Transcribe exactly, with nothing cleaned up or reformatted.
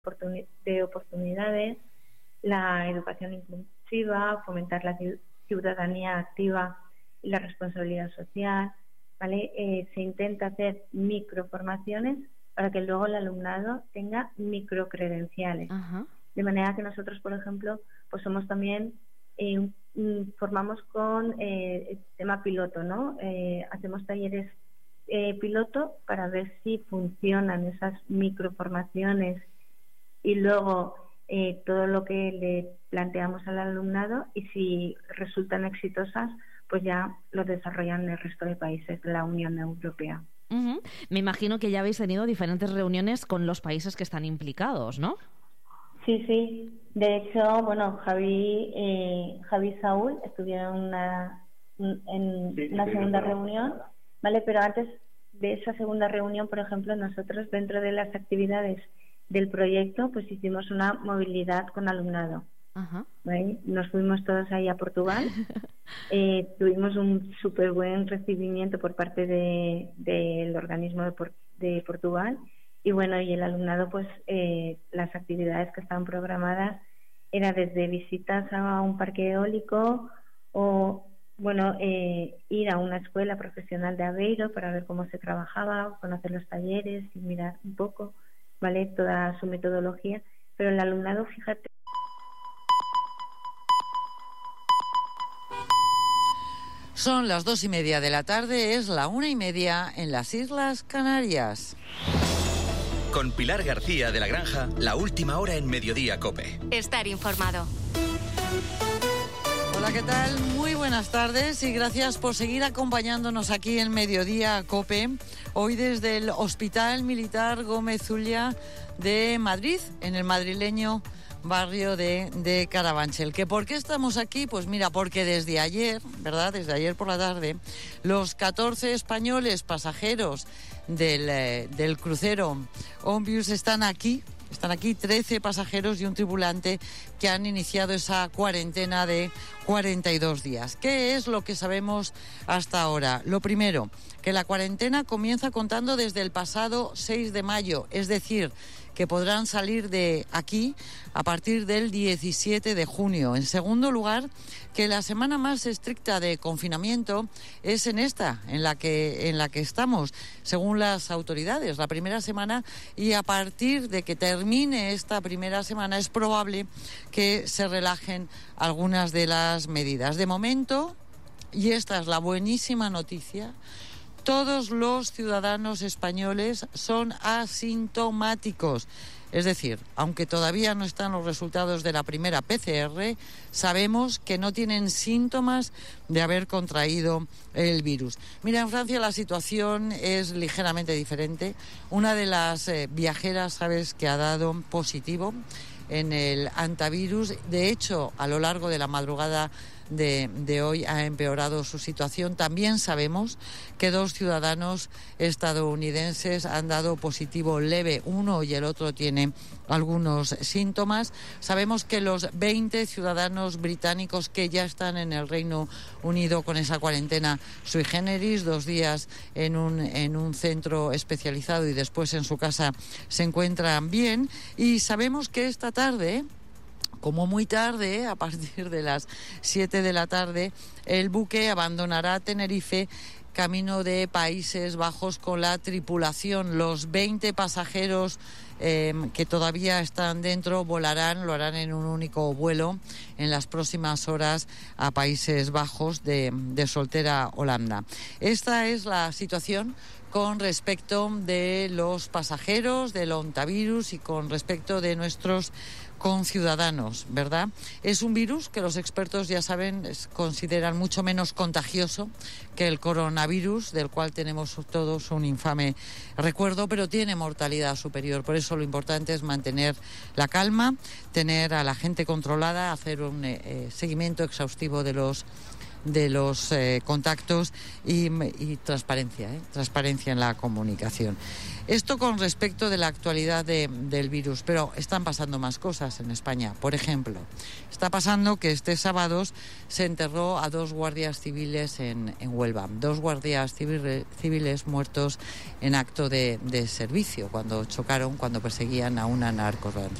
oportuni- de oportunidades, la educación inclusiva, fomentar la ci- ciudadanía activa y la responsabilidad social, ¿vale? Eh, se intenta hacer microformaciones para que luego el alumnado tenga microcredenciales. Ajá. De manera que nosotros, por ejemplo, pues somos también, eh, mm, formamos con eh, el tema piloto, ¿no? Eh, hacemos talleres eh, piloto para ver si funcionan esas microformaciones y luego eh, todo lo que le planteamos al alumnado, y si resultan exitosas, pues ya lo desarrollan en el resto de países de la Unión Europea. Uh-huh. Me imagino que ya habéis tenido diferentes reuniones con los países que están implicados, ¿no? Sí, sí. De hecho, bueno, Javi, eh, Javi y Saúl estuvieron en una, en Sí, una sí, segunda sí. reunión, ¿vale? Pero antes de esa segunda reunión, por ejemplo, nosotros dentro de las actividades del proyecto, pues hicimos una movilidad con alumnado. Ajá. ¿Vale? Nos fuimos todos ahí a Portugal. Eh, tuvimos un súper buen recibimiento por parte de, del organismo de, Por- de Portugal. Y bueno, y el alumnado, pues eh, las actividades que estaban programadas era desde visitas a un parque eólico o, bueno, eh, ir a una escuela profesional de Aveiro para ver cómo se trabajaba, conocer los talleres y mirar un poco, ¿vale? Toda su metodología. Pero el alumnado, fíjate. Son las dos y media de la tarde, es la una y media en las Islas Canarias. Con Pilar García de la Granja, la última hora en Mediodía COPE. Estar informado. Hola, ¿qué tal? Muy buenas tardes y gracias por seguir acompañándonos aquí en Mediodía COPE. Hoy desde el Hospital Militar Gómez Ulla de Madrid, en el madrileño barrio de, de Carabanchel. ¿Que por qué estamos aquí? Pues mira, porque desde ayer, ¿verdad? Desde ayer por la tarde, los catorce españoles pasajeros del, eh, del crucero Ombius están aquí. Están aquí trece pasajeros y un tripulante que han iniciado esa cuarentena de cuarenta y dos días. ¿Qué es lo que sabemos hasta ahora? Lo primero, que la cuarentena comienza contando desde el pasado seis de mayo, es decir, que podrán salir de aquí a partir del diecisiete de junio. En segundo lugar, que la semana más estricta de confinamiento es en esta, en la que, en la que estamos, según las autoridades, la primera semana, y a partir de que termine esta primera semana es probable que se relajen algunas de las medidas. De momento, y esta es la buenísima noticia, todos los ciudadanos españoles son asintomáticos. Es decir, aunque todavía no están los resultados de la primera P C R, sabemos que no tienen síntomas de haber contraído el virus. Mira, en Francia la situación es ligeramente diferente. Una de las eh, viajeras, sabes, que ha dado positivo en el antivirus. De hecho, a lo largo de la madrugada De, de hoy ha empeorado su situación. También sabemos que dos ciudadanos estadounidenses han dado positivo leve, uno y el otro tiene algunos síntomas. Sabemos que los veinte ciudadanos británicos que ya están en el Reino Unido con esa cuarentena sui generis, dos días en un, en un centro especializado y después en su casa, se encuentran bien. Y sabemos que esta tarde, como muy tarde, a partir de las siete de la tarde, el buque abandonará Tenerife camino de Países Bajos con la tripulación. Los veinte pasajeros eh, que todavía están dentro volarán, lo harán en un único vuelo en las próximas horas a Países Bajos de, de Soltera, Holanda. Esta es la situación con respecto de los pasajeros del ontavirus y con respecto de nuestros conciudadanos, ¿verdad? Es un virus que los expertos ya saben, es, consideran mucho menos contagioso que el coronavirus, del cual tenemos todos un infame recuerdo, pero tiene mortalidad superior. Por eso lo importante es mantener la calma, tener a la gente controlada, hacer un eh, seguimiento exhaustivo de los de los eh, contactos y, y transparencia, ¿eh? transparencia en la comunicación. Esto con respecto de la actualidad de, del virus, pero están pasando más cosas en España. Por ejemplo, está pasando que este sábado se enterró a dos guardias civiles en, en Huelva, dos guardias civiles, civiles muertos en acto de, de servicio, cuando chocaron, cuando perseguían a una narcotraficante.